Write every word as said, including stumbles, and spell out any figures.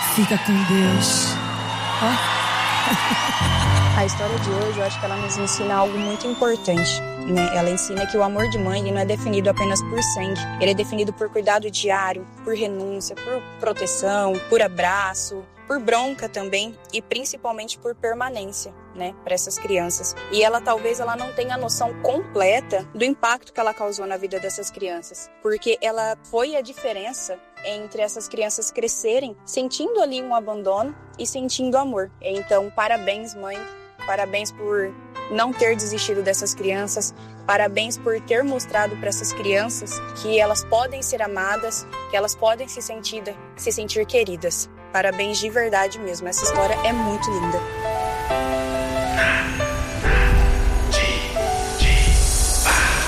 Fica com Deus. Ó. A história de hoje, eu acho que ela nos ensina algo muito importante, né? Ela ensina que o amor de mãe ele não é definido apenas por sangue. Ele é definido por cuidado diário, por renúncia, por proteção, por abraço, por bronca também e principalmente por permanência, né, para essas crianças. E ela talvez ela não tenha a noção completa do impacto que ela causou na vida dessas crianças, porque ela foi a diferença entre essas crianças crescerem sentindo ali um abandono e sentindo amor. Então, parabéns, mãe. Parabéns por não ter desistido dessas crianças. Parabéns por ter mostrado para essas crianças que elas podem ser amadas, que elas podem se sentir, se sentir queridas. Parabéns de verdade mesmo. Essa história é muito linda.